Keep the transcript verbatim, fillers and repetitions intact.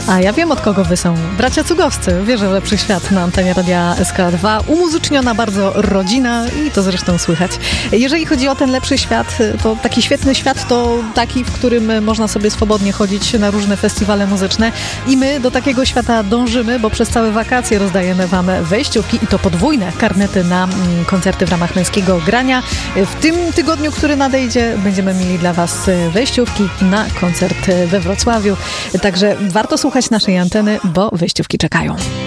A ja wiem, od kogo wy są. Bracia Cugowscy. Wierzę w lepszy świat na antenie Radia S K dwa. Umuzyczniona bardzo rodzina i to zresztą słychać. Jeżeli chodzi o ten lepszy świat, to taki świetny świat to taki, w którym można sobie swobodnie chodzić na różne festiwale muzyczne i my do takiego świata dążymy, bo przez całe wakacje rozdajemy wam wejściówki i to podwójne karnety na koncerty w ramach Męskiego Grania. W tym tygodniu, który nadejdzie, będziemy mieli dla was wejściówki na koncert we Wrocławiu. Także warto słuchać naszej anteny, bo wejściówki czekają.